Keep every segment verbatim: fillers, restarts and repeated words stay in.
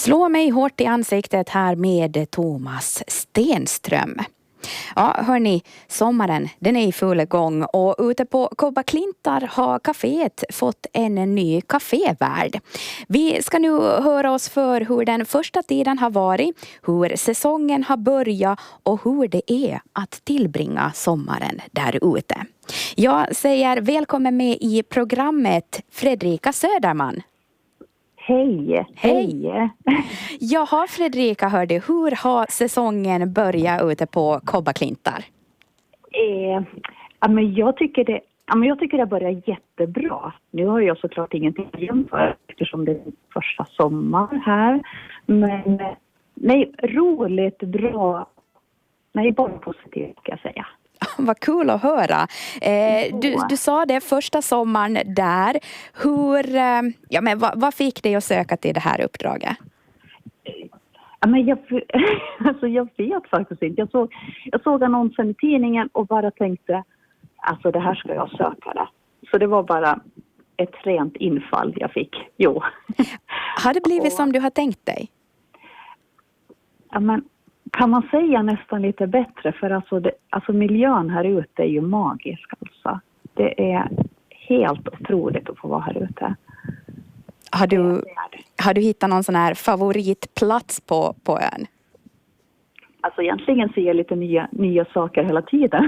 Slå mig hårt i ansiktet här med Thomas Stenström. Ja, hörni, sommaren den är i full gång och ute på Kobba Klintar har kaféet fått en ny kafévärld. Vi ska nu höra oss för hur den första tiden har varit, hur säsongen har börjat och hur det är att tillbringa sommaren där ute. Jag säger välkommen med i programmet Fredrika Söderman. Hej, hej. Jaha Fredrika, hörde, hur har säsongen börjat ute på Kobba Klintar? Eh, ja, men jag tycker det ja, men jag tycker det börjar jättebra. Nu har jag såklart ingenting att jämföra eftersom det är första sommar här. Men nej, roligt, bra. Nej, bara positivt ska jag säga. Vad kul att höra. Eh, du, du sa det första sommaren där. Hur, eh, ja, men vad, vad fick dig att söka till det här uppdraget? Ja, men jag, alltså jag vet faktiskt inte. Jag såg, jag såg annonsen i tidningen och bara tänkte, alltså det här ska jag söka det. Så det var bara ett rent infall jag fick. Jo. Har det blivit och, som du har tänkt dig? Ja, men kan man säga nästan lite bättre, för alltså, det, alltså miljön här ute är ju magisk alltså. Det är helt otroligt att få vara här ute. Har du, har du hittat någon sån här favoritplats på, på ön? Alltså egentligen ser jag lite nya, nya saker hela tiden.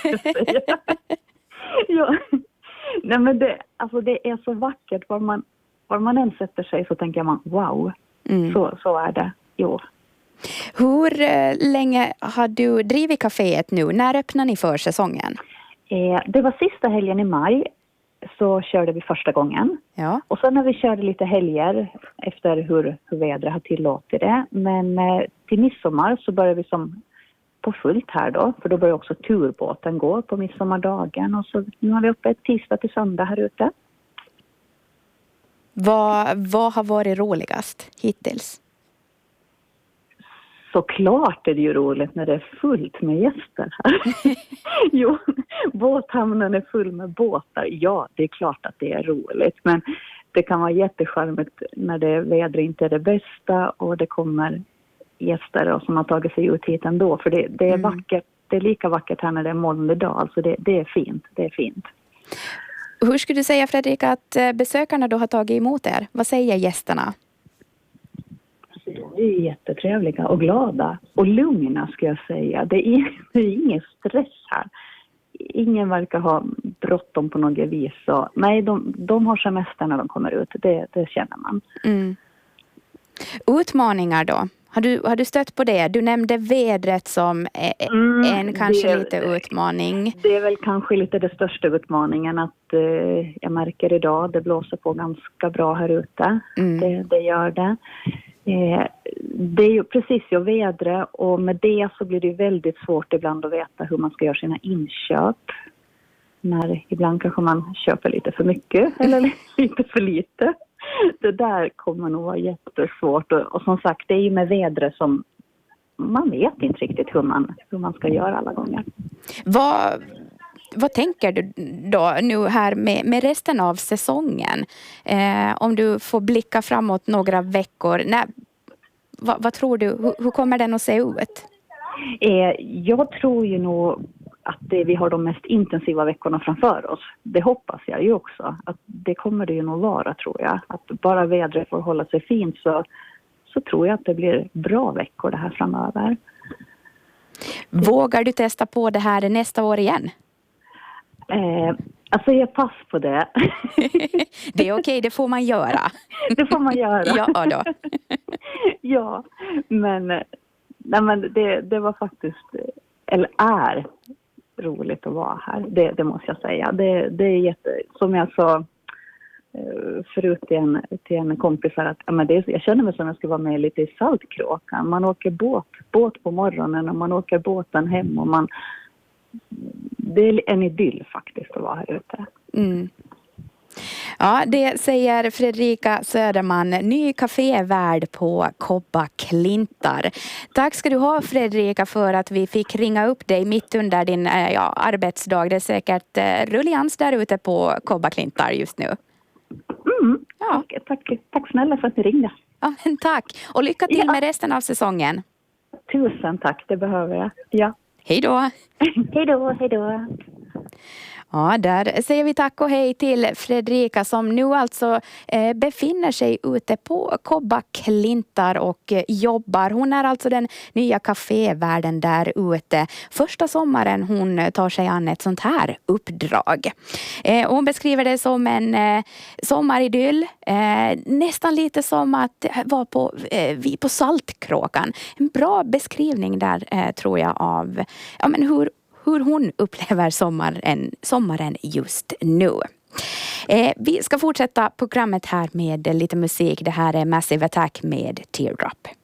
Ja. Nej, men det, alltså det är så vackert. Var man, var man än sätter sig så tänker man wow, mm. så, så är det. Jo. Hur länge har du drivit kaféet nu? När öppnar ni för säsongen? Eh, det var sista helgen i maj så körde vi första gången. Ja. Och sen när vi körde lite helger efter hur, hur vädret har tillåtit det. Men eh, till midsommar så började vi som på fullt här då. För då börjar också turbåten gå på midsommardagen. Och så nu har vi uppe ett tisdag till söndag här ute. Vad, vad har varit roligast hittills? Såklart är det ju roligt när det är fullt med gäster här. Jo, båthamnen är full med båtar. Ja, det är klart att det är roligt. Men det kan vara jättecharmigt när det vädret inte är det bästa och det kommer gäster och som har tagit sig ut hit ändå. För det, det är mm. vackert. Det är lika vackert här när det är molnig dag. Så det, det är fint. Det är fint. Hur skulle du säga, Fredrika, att besökarna då har tagit emot er? Vad säger gästerna? De är jättetrevliga och glada och lugna ska jag säga. Det är, det är ingen stress här. Ingen verkar ha bråttom på något vis. Så, nej, de, de har semester när de kommer ut. Det, det känner man. Mm. Utmaningar då? Har du, har du stött på det? Du nämnde vädret som mm, en kanske det, lite utmaning. Det är väl kanske lite det största utmaningen att eh, jag märker idag. Det blåser på ganska bra här ute. Mm. Det, det gör det. Eh, det är ju precis ju vädret och med det så blir det väldigt svårt ibland att veta hur man ska göra sina inköp. När ibland kanske man köper lite för mycket eller lite för lite. Det där kommer nog vara jättesvårt och, och som sagt det är ju med vädret som man vet inte riktigt hur man, hur man ska göra alla gånger. Vad... Vad tänker du då nu här med, med resten av säsongen? Eh, om du får blicka framåt några veckor. Nej, vad, vad tror du? Hur, hur kommer den att se ut? Eh, jag tror ju nog att det, vi har de mest intensiva veckorna framför oss. Det hoppas jag ju också. Att det kommer det ju nog vara tror jag. Att bara vädret får hålla sig fint så, så tror jag att det blir bra veckor det här framöver. Vågar du testa på det här nästa år igen? Eh, alltså jag pass på det. Det är okej, det får man göra. Det får man göra. Ja då. Ja, men, nej, men det, det var faktiskt, eller är roligt att vara här. Det, det måste jag säga. Det, det är jätte, som jag sa förut till en, till en kompis här att ja, men det, jag känner mig som att jag ska vara med lite i Saltkråkan. Man åker båt, båt på morgonen och man åker båten hem och man det är en idyll faktiskt att vara här ute. Mm. Ja, det säger Fredrika Söderman, ny kafévärd på Kobba Klintar. Tack ska du ha Fredrika för att vi fick ringa upp dig mitt under din ja, arbetsdag. Det är säkert rullians där ute på Kobba Klintar just nu. Mm. Mm. Ja. Tack, tack, tack snälla för att ni ringde. Ja, men tack. Och lycka till Ja. med resten av säsongen. Tusen tack, det behöver jag. Ja. Hej då! Hej då, hej då. Ja, där säger vi tack och hej till Fredrika som nu alltså eh, befinner sig ute på Kobba Klintar och eh, jobbar. Hon är alltså den nya kafévärden där ute. Första sommaren hon tar sig an ett sånt här uppdrag. Eh, hon beskriver det som en eh, sommaridyll. Eh, nästan lite som att vara på, eh, vi på Saltkråkan. En bra beskrivning där eh, tror jag av ja, men hur hur hon upplever sommaren, sommaren just nu. Eh, vi ska fortsätta programmet här med lite musik. Det här är Massive Attack med Teardrop.